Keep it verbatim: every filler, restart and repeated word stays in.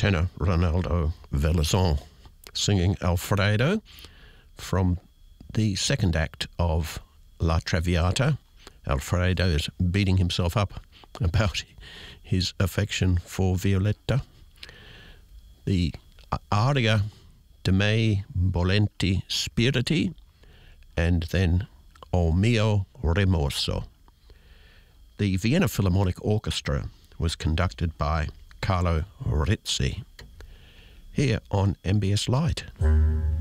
tenor Ronaldo Velazon singing Alfredo from the second act of La Traviata. Alfredo is beating himself up about his affection for Violetta. The aria De me volenti spiriti, and then O mio rimorso. The Vienna Philharmonic Orchestra was conducted by Carlo Rizzi, here on M B S Light.